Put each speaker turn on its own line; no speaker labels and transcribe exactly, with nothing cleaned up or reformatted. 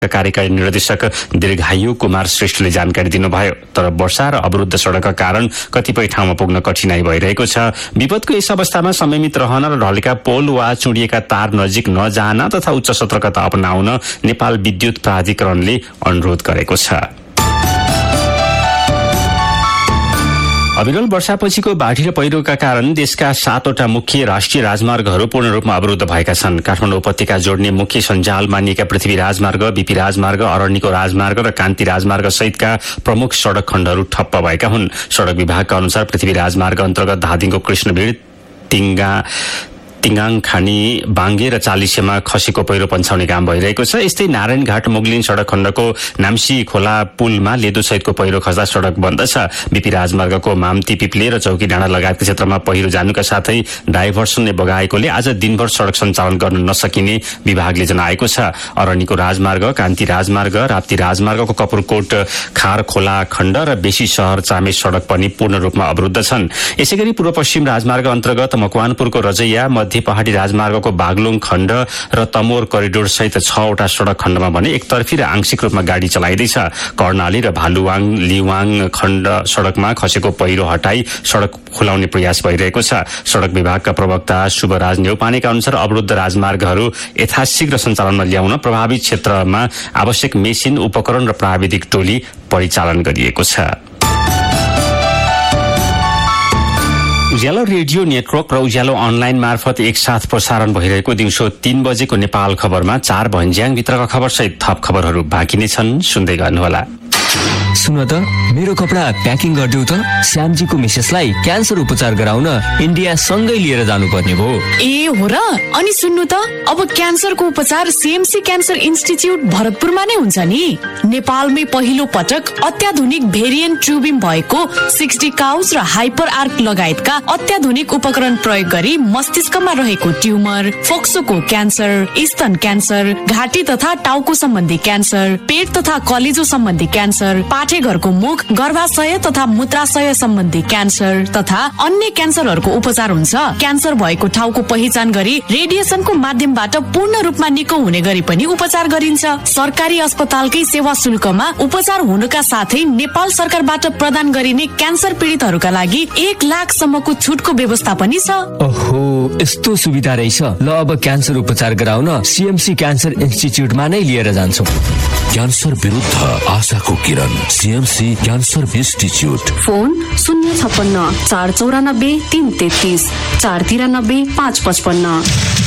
कार्यकारी निर्देशक दीर्घायु कुमार श्रेष्ठले जानकारी दिनुभयो। तर वर्षा र अवरुद्ध सड़कका कारण कतिपय ठाउँमा पुग्न कठिनाई भइरहेको छ। विपदको यस अवस्थामा संयमित रहन र ढलेका पोल वा चुडिएका तार नजिक नजान तथा उच्च सतर्कता अपनाउन नेपाल विद्युत प्राधिकरणले अनुरोध गरेको छ। अविरल वर्षापछिको बाढी र पहिरोका कारण देशका सातवटा मुख्य राष्ट्रिय राजमार्गहरू पूर्ण रूपमा अवरुद्ध भएका छन्। काठमाडौँ उपत्यका जोड्ने मुख्य सञ्जाल मानिएका पृथ्वी राजमार्ग, बीपी राजमार्ग, अरण्यको राजमार्ग र कान्ति राजमार्ग सहितका प्रमुख सड़क खण्डहरू ठप्प भएका हुन्। सड़क विभागका अनुसार पृथ्वी राजमार्ग अन्तर्गत धादिङको कृष्णभिड, तिङ्गा तिङाङ खानी, बाङ्गे र चालिसेमा खसेको पहिरो पन्छाउने काम भइरहेको छ। यस्तै नारायणघाट मुगलिन सड़क खण्डको नाम्सी खोला पुलमा लेदो सहितको पहिरो खस्दा सड़क बन्द छ। बीपी राजमार्गको माम्ती पिप्ले र चौकी डाँडा लगायतका क्षेत्रमा पहिरो जानुका साथै डाइभर्सनले बगाएकोले आज दिनभर सड़क सञ्चालन गर्न नसकिने विभागले जनाएको छ। अरण्यको राजमार्ग, कान्ति राजमार्ग, राप्ती राजमार्गको कपुरकोट खार खोला खण्ड र बेसी शहर चामे सड़क पनि पूर्ण रूपमा अवरुद्ध छन्। यसैगरी पूर्व पश्चिम राजमार्ग अन्तर्गत मकवानपुरको रजैया, मध्य पहाडी राजमार्गको बागलुङ खण्ड र तमोर करिडोर सहित छवटा सड़क खण्डमा भने एकतर्फी र आंशिक रूपमा गाडी चलाइँदैछ। कर्णाली र भालुवाङ लिवाङ खण्ड सड़कमा खसेको पहिरो हटाई सड़क खुलाउने प्रयास भइरहेको छ। सड़क विभागका प्रवक्ता शुभराज नेउपानेका अनुसार अवरुद्ध राजमार्गहरू यथाशीघ्र सञ्चालनमा ल्याउन प्रभावित क्षेत्रमा आवश्यक मेसिन, उपकरण र प्राविधिक टोली परिचालन गरिएको छ। उज्यालो रेडियो नेटवर्क र उज्यालो अनलाइन मार्फत एकसाथ प्रसारण भइरहेको दिउँसो तीन बजेको नेपाल खबरमा चार भन्ज्याङ भित्रका खबर सहित थप खबरहरू बाँकी नै छन्, सुन्दै गर्नुहोला।
सुन त, मेरो कपडा प्याकिङ गरिदेऊ त। श्यामजीको मिसेसलाई क्यान्सर उपचार गराउन इन्डिया सँगै लिएर जानुपर्ने भयो।
ए हो र? अनि सुन्नु त, अब क्यान्सरको उपचार सीएमसी क्यान्सर इन्स्टिच्युट भरतपुरमा नै हुन्छ नि। नेपालमै पहिलो पटक अत्याधुनिक भेरिएन्ट ट्युबिम भएको सिक्सटी काउज र हाइपर आर्क लगायतका अत्याधुनिक उपकरण प्रयोग गरी मस्तिष्कमा रहेको ट्युमर, फोक्सोको क्यान्सर, स्तन क्यान्सर, घाँटी तथा टाउको सम्बन्धी क्यान्सर, पेट तथा कलेजो सम्बन्धी क्यान्सर, पाठेघरको मुख, गर्भाशय तथा मूत्राशय सम्बन्धी क्यान्सर तथा अन्य क्यान्सरहरूको उपचार हुन्छ। क्यान्सर भएको ठाउँको पहिचान गरी रेडिएसनको माध्यमबाट पूर्ण रूपमा निको हुने गरी पनि उपचार गरिन्छ। सरकारी अस्पतालकै सेवा शुल्कमा उपचार हुनुका साथै नेपाल सरकारबाट प्रदान गरिने क्यान्सर पीडितहरूका लागि एक लाख सम्मको छुटको व्यवस्था पनि छ।
ओहो, यस्तो सुविधा रहेछ। ल, अब क्यान्सर उपचार गराउन सीएमसी क्यान्सर इन्स्टिच्युटमा नै लिएर जान्छौँ।
क्यान्सर विरुद्ध आशाको किरण, सीएमसी क्यान्सर इन्स्टिच्युट।
फोन शून्य छप्पन्न चार चौरानब्बे तीन तेत्तिस चार तिरानब्बे पाँच पचपन्न।